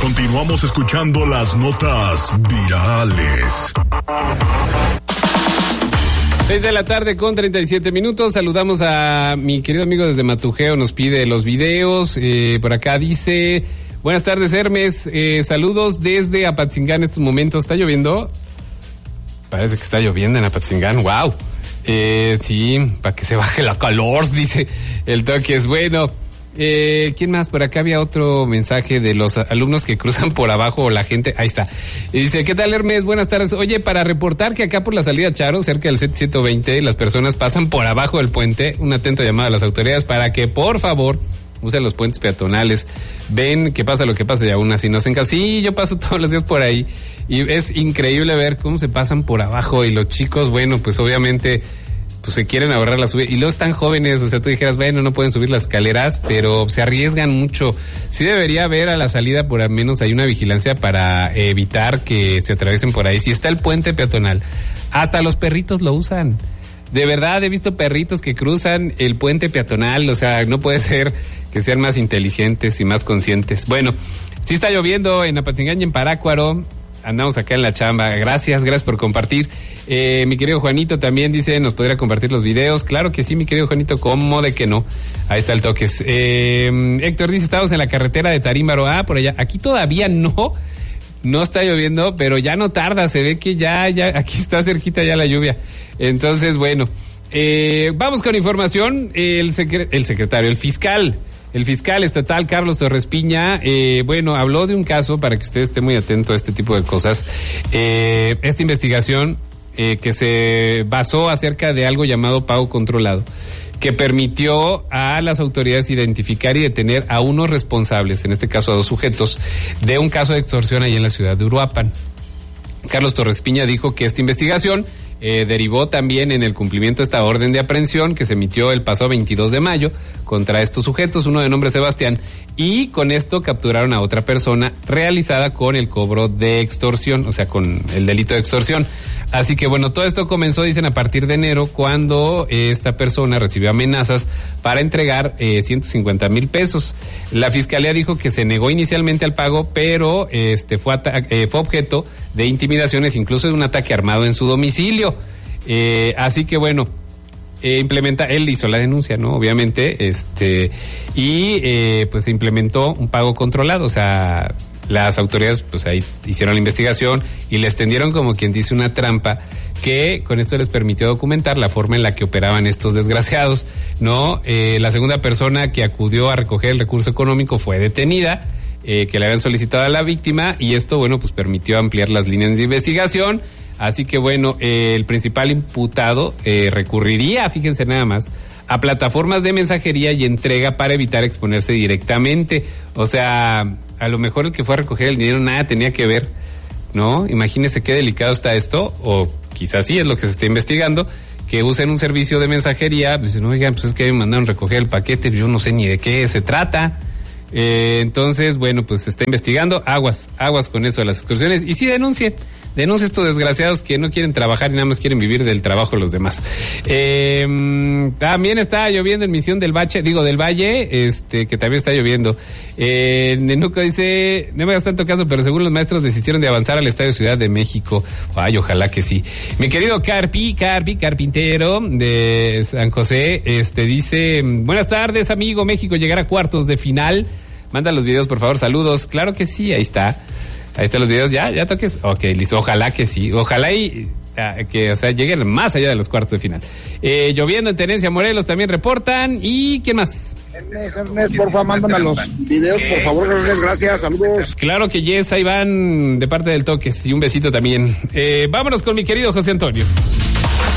Continuamos escuchando las notas virales. 6:37 p.m. Saludamos a mi querido amigo desde Matujeo, nos pide los videos. Por acá dice: buenas tardes, Hermes. Saludos desde Apatzingán en estos momentos. ¿Está lloviendo? Parece que está lloviendo en Apatzingán. ¡Wow! Sí, para que se baje la calor, dice el toque. Es bueno. ¿Quién más? Por acá había otro mensaje de los alumnos que cruzan por abajo o la gente. Ahí está. Y dice: ¿qué tal, Hermes? Buenas tardes. Oye, para reportar que acá por la salida Charo, cerca del 720, las personas pasan por abajo del puente. Una atenta llamada a las autoridades para que, por favor, usen los puentes peatonales. Ven que pasa lo que pasa y aún así no se encajan. Sí, yo paso todos los días por ahí y es increíble ver cómo se pasan por abajo y los chicos, bueno, pues obviamente pues se quieren ahorrar la subida y luego están jóvenes, o sea, tú dijeras, bueno, no pueden subir las escaleras, pero se arriesgan mucho. Sí debería haber a la salida por al menos hay una vigilancia para evitar que se atraviesen por ahí. Si está el puente peatonal, hasta los perritos lo usan. De verdad, he visto perritos que cruzan el puente peatonal, o sea, no puede ser que sean más inteligentes y más conscientes. Bueno, sí está lloviendo en Apatzingán y en Parácuaro. Andamos acá en la chamba. Gracias por compartir. Mi querido Juanito también dice, ¿nos podría compartir los videos? Claro que sí, mi querido Juanito, ¿cómo de que no? Ahí está el toques. Héctor dice, estamos en la carretera de Tarímbaro. Por allá. Aquí todavía no está lloviendo, pero ya no tarda. Se ve que ya, aquí está cerquita ya la lluvia. Entonces, bueno, vamos con información. El fiscal estatal Carlos Torres Piña, habló de un caso para que usted esté muy atento a este tipo de cosas. Esta investigación que se basó acerca de algo llamado pago controlado, que permitió a las autoridades identificar y detener a unos responsables, en este caso a 2 sujetos, de un caso de extorsión ahí en la ciudad de Uruapan. Carlos Torres Piña dijo que esta investigación derivó también en el cumplimiento de esta orden de aprehensión que se emitió el pasado 22 de mayo contra estos sujetos, uno de nombre Sebastián, y con esto capturaron a otra persona realizada con el cobro de extorsión, o sea, con el delito de extorsión. Así que bueno, todo esto comenzó, dicen, a partir de enero, cuando esta persona recibió amenazas para entregar 150,000 pesos. La fiscalía dijo que se negó inicialmente al pago, pero fue objeto de intimidaciones, incluso de un ataque armado en su domicilio. Así que bueno, él hizo la denuncia, ¿no? Obviamente, pues se implementó un pago controlado, o sea, las autoridades pues ahí hicieron la investigación y les tendieron, como quien dice, una trampa que con esto les permitió documentar la forma en la que operaban estos desgraciados, ¿no? La segunda persona que acudió a recoger el recurso económico fue detenida, que le habían solicitado a la víctima, y esto, bueno, pues permitió ampliar las líneas de investigación. Así que bueno, el principal imputado recurriría, fíjense nada más, a plataformas de mensajería y entrega para evitar exponerse directamente. O sea, a lo mejor el que fue a recoger el dinero nada tenía que ver, ¿no? Imagínense qué delicado está esto, o quizás sí es lo que se está investigando, que usen un servicio de mensajería, pues no, oigan, pues es que me mandaron recoger el paquete, yo no sé ni de qué se trata. Entonces, bueno, pues se está investigando, aguas con eso de las excursiones, y sí denuncia estos desgraciados que no quieren trabajar y nada más quieren vivir del trabajo de los demás. También está lloviendo en Misión del Valle, que también está lloviendo. Nenuco dice, no me hagas tanto caso, pero según los maestros desistieron de avanzar al Estadio Ciudad de México. Ay, ojalá que sí. Mi querido carpintero de San José, dice, buenas tardes, amigo, México llegará a cuartos de final. Manda los videos, por favor, saludos. Claro que sí, ahí están los videos, ya toques. Ok, listo, ojalá que sí, ojalá y que, o sea, lleguen más allá de los cuartos de final. Lloviendo en Tenencia, Morelos también reportan. ¿Y quién más? Ernest, porfa, mándame los videos, por favor, Ernest, gracias, saludos. Claro que yes, ahí van de parte del Toques, y un besito también. Vámonos con mi querido José Antonio.